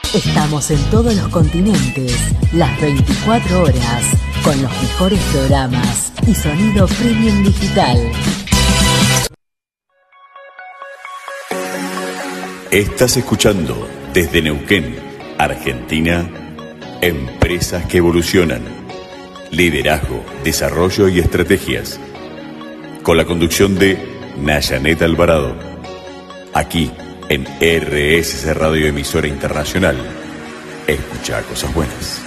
Estamos en todos los continentes, las 24 horas, con los mejores programas y sonido premium digital. Estás escuchando desde Neuquén, Argentina, Empresas que Evolucionan. Liderazgo, desarrollo y estrategias. Con la conducción de Nayanet Alvarado. Aquí en RSC Radio Emisora Internacional. Escucha cosas buenas.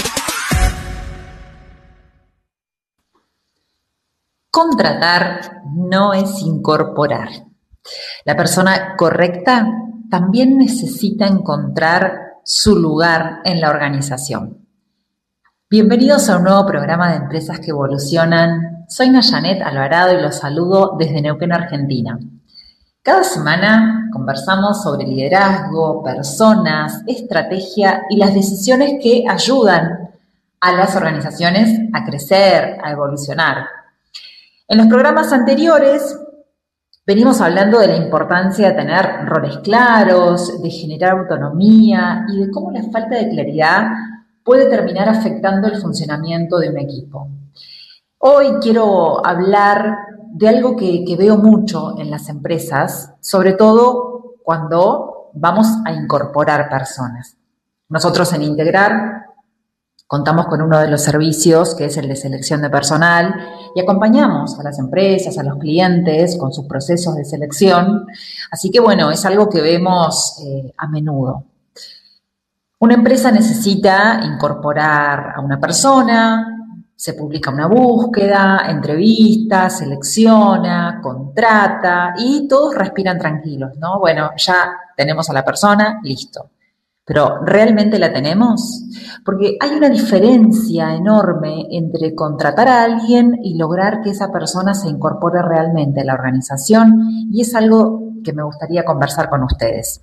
Contratar no es incorporar. La persona correcta también necesita encontrar su lugar en la organización. Bienvenidos a un nuevo programa de Empresas que Evolucionan. Soy Nayanet Alvarado y los saludo desde Neuquén, Argentina. Cada semana conversamos sobre liderazgo, personas, estrategia y las decisiones que ayudan a las organizaciones a crecer, a evolucionar. En los programas anteriores venimos hablando de la importancia de tener roles claros, de generar autonomía y de cómo la falta de claridad puede terminar afectando el funcionamiento de un equipo. Hoy quiero hablar de algo que veo mucho en las empresas, sobre todo cuando vamos a incorporar personas. Nosotros en Integrar contamos con uno de los servicios, que es el de selección de personal, y acompañamos a las empresas, a los clientes con sus procesos de selección. Así que, bueno, es algo que vemos a menudo. Una empresa necesita incorporar a una persona, se publica una búsqueda, entrevista, selecciona, contrata y todos respiran tranquilos, ¿no? Bueno, ya tenemos a la persona, listo. Pero ¿realmente la tenemos? Porque hay una diferencia enorme entre contratar a alguien y lograr que esa persona se incorpore realmente a la organización, y es algo que me gustaría conversar con ustedes.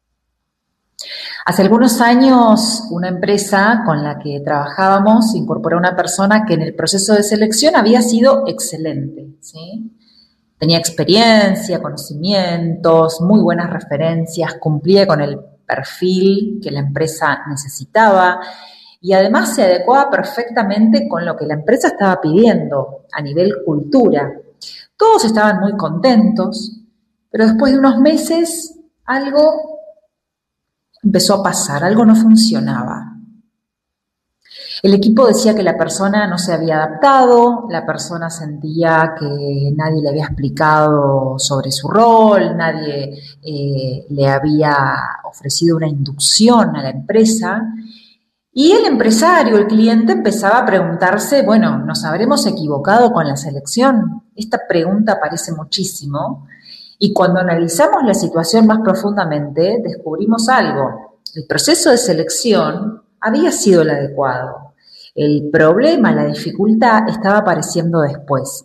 Hace algunos años, una empresa con la que trabajábamos incorporó a una persona que en el proceso de selección había sido excelente, ¿sí? Tenía experiencia, conocimientos, muy buenas referencias, cumplía con el perfil que la empresa necesitaba y además se adecuaba perfectamente con lo que la empresa estaba pidiendo a nivel cultura. Todos estaban muy contentos, pero después de unos meses algo empezó a pasar, algo no funcionaba. El equipo decía que la persona no se había adaptado, la persona sentía que nadie le había explicado sobre su rol, nadie le había ofrecido una inducción a la empresa, y el empresario, el cliente, empezaba a preguntarse, bueno, ¿nos habremos equivocado con la selección? Esta pregunta aparece muchísimo. Y cuando analizamos la situación más profundamente, descubrimos algo. El proceso de selección había sido el adecuado. El problema, la dificultad, estaba apareciendo después.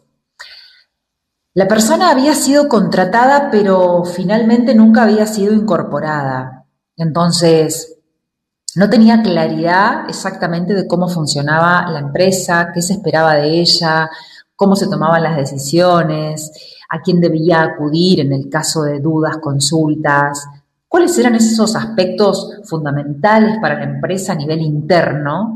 La persona había sido contratada, pero finalmente nunca había sido incorporada. Entonces, no tenía claridad exactamente de cómo funcionaba la empresa, qué se esperaba de ella, cómo se tomaban las decisiones, a quién debía acudir en el caso de dudas, consultas, cuáles eran esos aspectos fundamentales para la empresa a nivel interno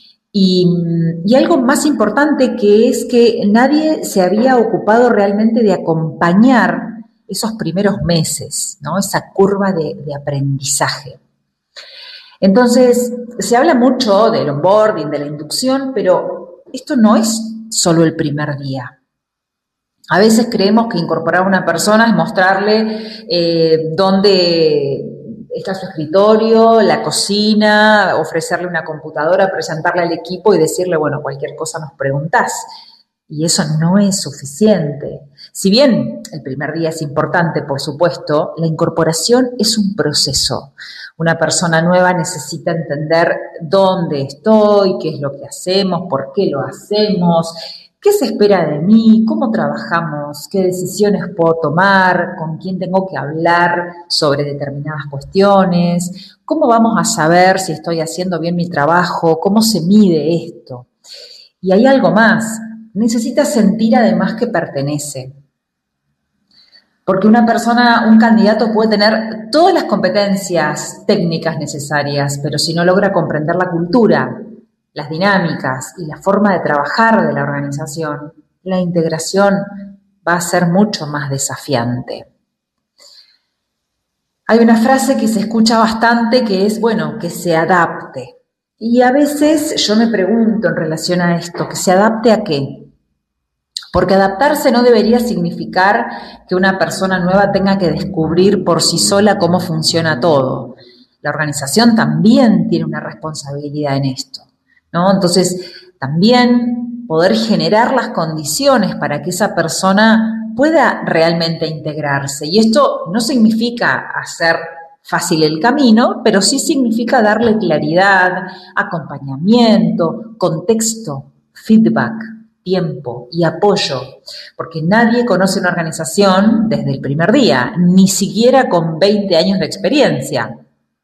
y algo más importante, que es que nadie se había ocupado realmente de acompañar esos primeros meses, ¿no? Esa curva de aprendizaje. Entonces, se habla mucho del onboarding, de la inducción, pero esto no es solo el primer día. A veces creemos que incorporar a una persona es mostrarle dónde está su escritorio, la cocina, ofrecerle una computadora, presentarle al equipo y decirle, bueno, cualquier cosa nos preguntás. Y eso no es suficiente. Si bien el primer día es importante, por supuesto, la incorporación es un proceso. Una persona nueva necesita entender dónde estoy, qué es lo que hacemos, por qué lo hacemos, qué se espera de mí, cómo trabajamos, qué decisiones puedo tomar, con quién tengo que hablar sobre determinadas cuestiones, cómo vamos a saber si estoy haciendo bien mi trabajo, cómo se mide esto. Y hay algo más, necesita sentir además que pertenece. Porque un candidato puede tener todas las competencias técnicas necesarias, pero si no logra comprender la cultura, las dinámicas y la forma de trabajar de la organización, la integración va a ser mucho más desafiante. Hay una frase que se escucha bastante que es, que se adapte. Y a veces yo me pregunto en relación a esto, ¿que se adapte a qué? Porque adaptarse no debería significar que una persona nueva tenga que descubrir por sí sola cómo funciona todo. La organización también tiene una responsabilidad en esto, ¿no? Entonces, también poder generar las condiciones para que esa persona pueda realmente integrarse. Y esto no significa hacer fácil el camino, pero sí significa darle claridad, acompañamiento, contexto, feedback, tiempo y apoyo, porque nadie conoce una organización desde el primer día, ni siquiera con 20 años de experiencia.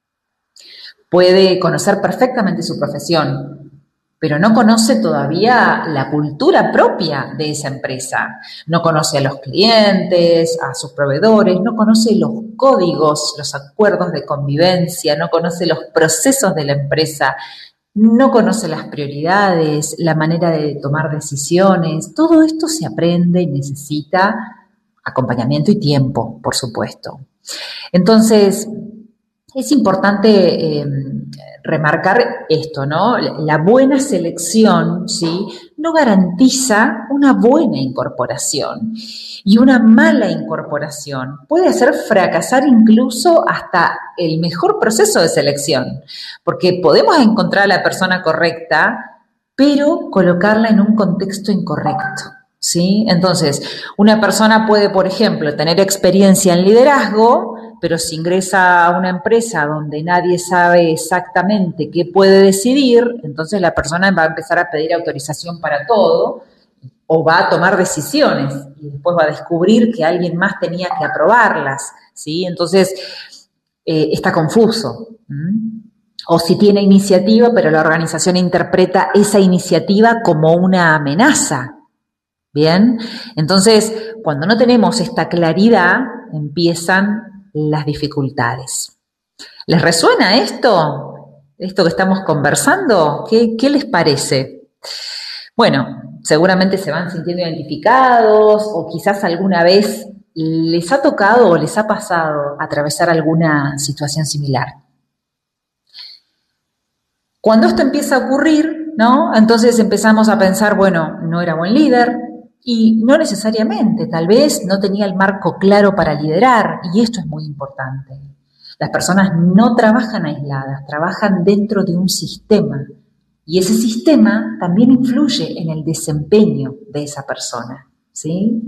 Puede conocer perfectamente su profesión, pero no conoce todavía la cultura propia de esa empresa. No conoce a los clientes, a sus proveedores, no conoce los códigos, los acuerdos de convivencia, no conoce los procesos de la empresa, no conoce las prioridades, la manera de tomar decisiones. Todo esto se aprende y necesita acompañamiento y tiempo, por supuesto. Entonces, es importante remarcar esto, ¿no? La buena selección, ¿sí?, no garantiza una buena incorporación. Y una mala incorporación puede hacer fracasar incluso hasta el mejor proceso de selección, porque podemos encontrar a la persona correcta, pero colocarla en un contexto incorrecto, ¿sí? Entonces, una persona puede, por ejemplo, tener experiencia en liderazgo, pero si ingresa a una empresa donde nadie sabe exactamente qué puede decidir, entonces la persona va a empezar a pedir autorización para todo o va a tomar decisiones y después va a descubrir que alguien más tenía que aprobarlas, ¿sí? Entonces, está confuso. O si tiene iniciativa, pero la organización interpreta esa iniciativa como una amenaza. ¿Bien? Entonces, cuando no tenemos esta claridad, empiezan las dificultades. ¿Les resuena esto? ¿Esto que estamos conversando? ¿Qué les parece? Bueno, seguramente se van sintiendo identificados o quizás alguna vez les ha tocado o les ha pasado atravesar alguna situación similar. Cuando esto empieza a ocurrir, ¿no?, entonces empezamos a pensar, no era buen líder y no necesariamente, tal vez no tenía el marco claro para liderar, y esto es muy importante. Las personas no trabajan aisladas, trabajan dentro de un sistema y ese sistema también influye en el desempeño de esa persona, ¿sí?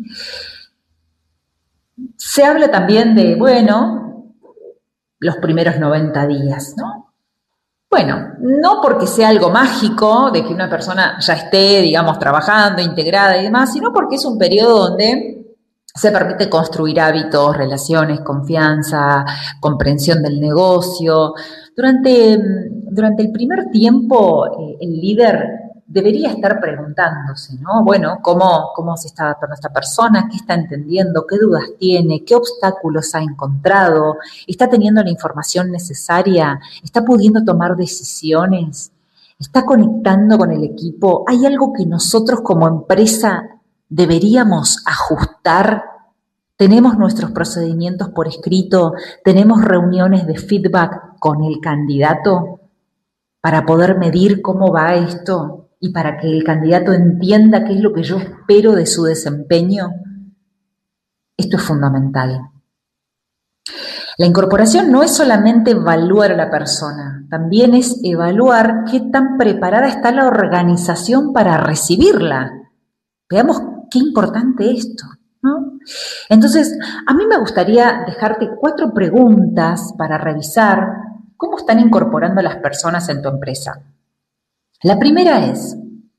Se habla también de, los primeros 90 días, ¿no? No porque sea algo mágico de que una persona ya esté, digamos, trabajando, integrada y demás, sino porque es un periodo donde se permite construir hábitos, relaciones, confianza, comprensión del negocio. Durante el primer tiempo, el líder debería estar preguntándose, ¿no? ¿Cómo se está adaptando esta persona? ¿Qué está entendiendo? ¿Qué dudas tiene? ¿Qué obstáculos ha encontrado? ¿Está teniendo la información necesaria? ¿Está pudiendo tomar decisiones? ¿Está conectando con el equipo? ¿Hay algo que nosotros como empresa deberíamos ajustar? ¿Tenemos nuestros procedimientos por escrito? ¿Tenemos reuniones de feedback con el candidato para poder medir cómo va esto? Y para que el candidato entienda qué es lo que yo espero de su desempeño. Esto es fundamental. La incorporación no es solamente evaluar a la persona, también es evaluar qué tan preparada está la organización para recibirla. Veamos qué importante esto, ¿no? Entonces, a mí me gustaría dejarte 4 preguntas para revisar cómo están incorporando a las personas en tu empresa. La primera es,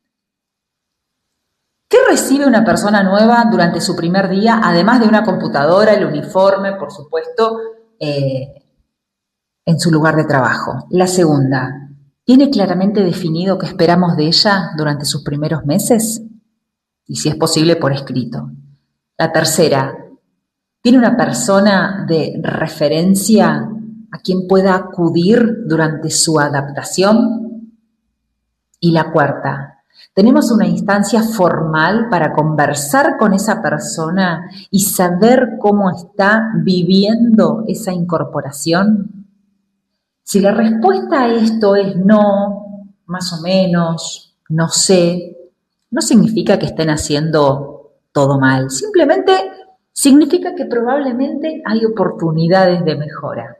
¿qué recibe una persona nueva durante su primer día, además de una computadora, el uniforme, por supuesto, en su lugar de trabajo? La segunda, ¿tiene claramente definido qué esperamos de ella durante sus primeros meses? Y si es posible, por escrito. La tercera, ¿Tiene una persona de referencia a quien pueda acudir durante su adaptación? Y la cuarta, ¿tenemos una instancia formal para conversar con esa persona y saber cómo está viviendo esa incorporación? Si la respuesta a esto es no, más o menos, no sé, no significa que estén haciendo todo mal, simplemente significa que probablemente hay oportunidades de mejora.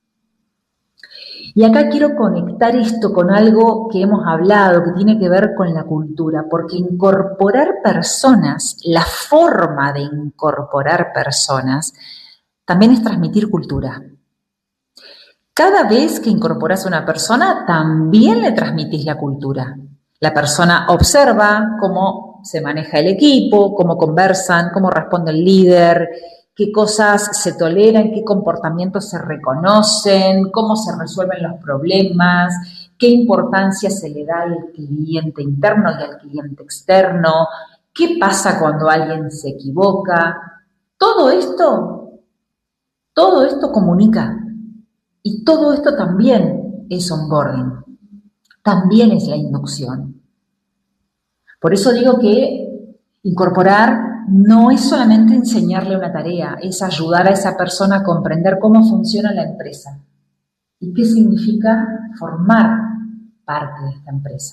Y acá quiero conectar esto con algo que hemos hablado, que tiene que ver con la cultura, porque incorporar personas, la forma de incorporar personas, también es transmitir cultura. Cada vez que incorporas a una persona, también le transmitís la cultura. La persona observa cómo se maneja el equipo, cómo conversan, cómo responde el líder, qué cosas se toleran, qué comportamientos se reconocen, cómo se resuelven los problemas, qué importancia se le da al cliente interno y al cliente externo, qué pasa cuando alguien se equivoca. Todo esto comunica. Y todo esto también es onboarding, también es la inducción. Por eso digo que incorporar no es solamente enseñarle una tarea, es ayudar a esa persona a comprender cómo funciona la empresa y qué significa formar parte de esta empresa.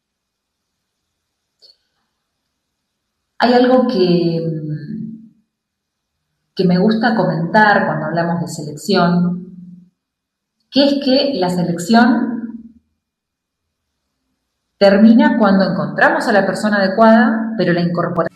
Hay algo que me gusta comentar cuando hablamos de selección, que es que la selección termina cuando encontramos a la persona adecuada, pero la incorporación